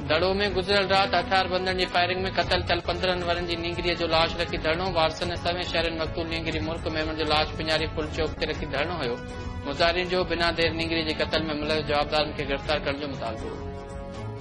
धड़ो में गुज़िरियल राति हथियारबंदनि जी फायरिंग में क़तल थियल 15 वरनि जी नींगरीअ जो लाश रखी धरणो। वारसनि समेत शहरन मक़तूल नींगरी मुल्क मेमन जो लाश पिंजारी पुल चौक ते रखी धरणो हुयो। मुज़ाहिरीन जो बिना देर नींगरी जे क़तल में मुलविस जवाबदारनि खे गिरफ़्तार करण जो मुतालबो।